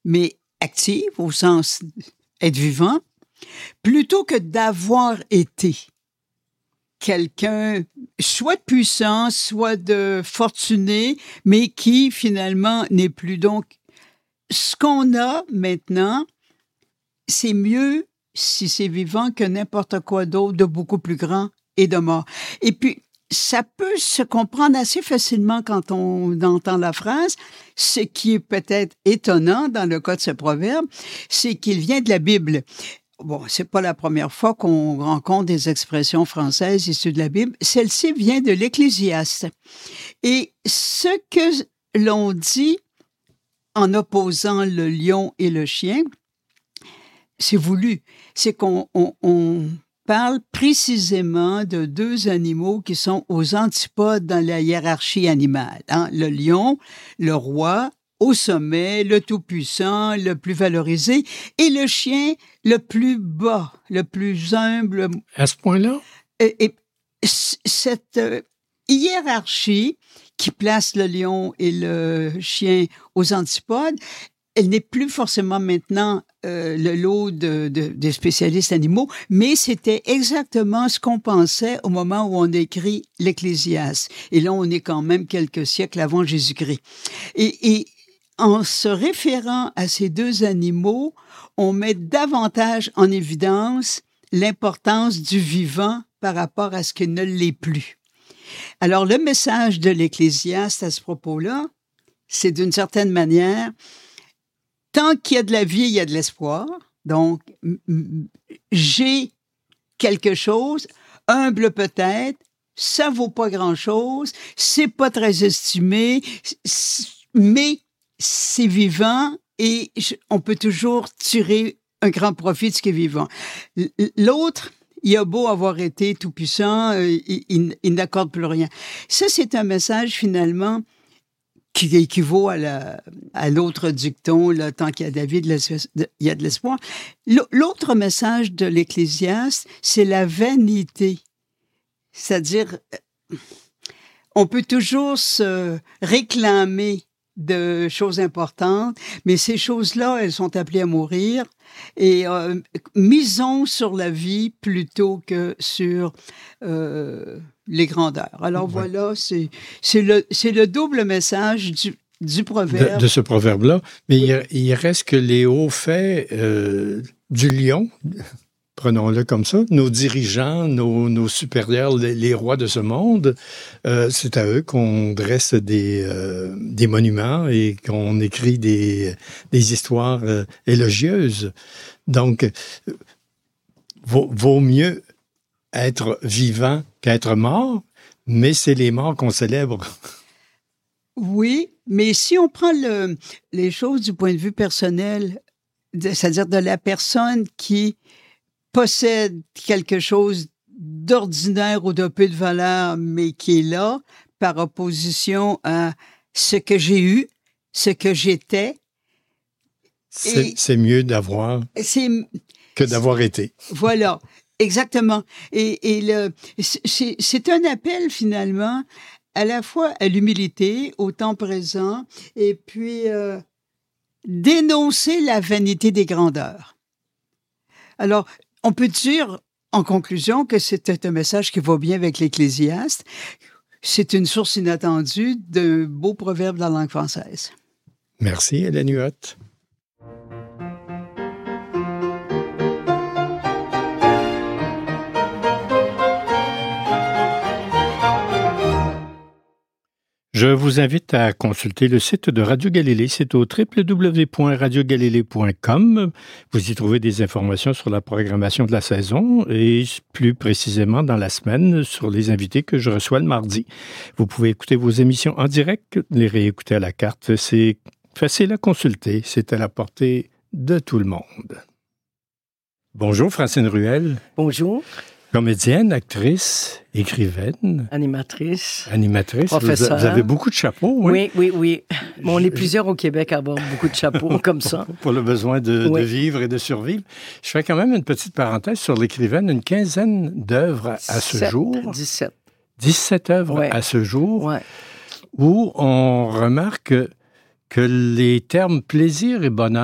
mais active au sens être vivant, plutôt que d'avoir été quelqu'un, soit de puissant, soit de fortuné, mais qui finalement n'est plus. Donc, ce qu'on a maintenant, c'est mieux si c'est vivant que n'importe quoi d'autre de beaucoup plus grand et de mort. Et puis, ça peut se comprendre assez facilement quand on entend la phrase. Ce qui est peut-être étonnant dans le cas de ce proverbe, c'est qu'il vient de la Bible. Bon, c'est pas la première fois qu'on rencontre des expressions françaises issues de la Bible. Celle-ci vient de l'Ecclésiaste. Et ce que l'on dit en opposant le lion et le chien, c'est voulu. C'est qu'on parle précisément de deux animaux qui sont aux antipodes dans la hiérarchie animale. Hein? Le lion, le roi, au sommet, le tout-puissant, le plus valorisé, et le chien, le plus bas, le plus humble. À ce point-là? Et cette hiérarchie qui place le lion et le chien aux antipodes, elle n'est plus forcément maintenant le lot des spécialistes animaux, mais c'était exactement ce qu'on pensait au moment où on écrit l'Ecclésiaste. Et là, on est quand même quelques siècles avant Jésus-Christ. Et en se référant à ces deux animaux, on met davantage en évidence l'importance du vivant par rapport à ce qui ne l'est plus. Alors, le message de l'Ecclésiaste à ce propos-là, c'est d'une certaine manière, tant qu'il y a de la vie, il y a de l'espoir. Donc, j'ai quelque chose, humble peut-être, ça vaut pas grand-chose, c'est pas très estimé, mais c'est vivant et on peut toujours tirer un grand profit de ce qui est vivant. L'autre, il a beau avoir été tout-puissant, il n'accorde plus rien. Ça, c'est un message, finalement, qui équivaut à l'autre dicton, là, tant qu'il y a de la vie, il y a de l'espoir. L'autre message de l'Ecclésiaste, c'est la vanité. C'est-à-dire, on peut toujours se réclamer de choses importantes, mais ces choses-là, elles sont appelées à mourir. Et misons sur la vie plutôt que sur les grandeurs. Alors voilà, c'est le double message du proverbe. De ce proverbe-là. Mais il reste que les hauts faits du lion, prenons-le comme ça, nos dirigeants, nos supérieurs, les rois de ce monde, c'est à eux qu'on dresse des monuments et qu'on écrit des histoires élogieuses. Donc, vaut mieux être vivant qu'être mort, mais c'est les morts qu'on célèbre. Oui, mais si on prend les choses du point de vue personnel, c'est-à-dire de la personne qui possède quelque chose d'ordinaire ou de peu de valeur, mais qui est là, par opposition à ce que j'ai eu, ce que j'étais. C'est mieux d'avoir que d'avoir été. Voilà, exactement. Et c'est un appel, finalement, à la fois à l'humilité, au temps présent, et puis dénoncer la vanité des grandeurs. Alors, on peut dire, en conclusion, que c'était un message qui va bien avec l'Ecclésiaste. C'est une source inattendue d'un beau proverbe dans la langue française. Merci, Hélène Huot. Je vous invite à consulter le site de Radio Galilée. C'est au www.radiogalilée.com. Vous y trouvez des informations sur la programmation de la saison et plus précisément dans la semaine sur les invités que je reçois le mardi. Vous pouvez écouter vos émissions en direct, les réécouter à la carte. C'est facile à consulter. C'est à la portée de tout le monde. Bonjour, Francine Ruel. Bonjour. Comédienne, actrice, écrivaine. Animatrice. Professeure. Vous avez beaucoup de chapeaux, oui? Oui. Bon, on est plusieurs au Québec à avoir beaucoup de chapeaux comme ça. Pour le besoin de vivre et de survivre. Je fais quand même une petite parenthèse sur l'écrivaine. Une quinzaine d'œuvres à ce jour. 17. 17 œuvres à ce jour. Où on remarque que les termes plaisir et bonheur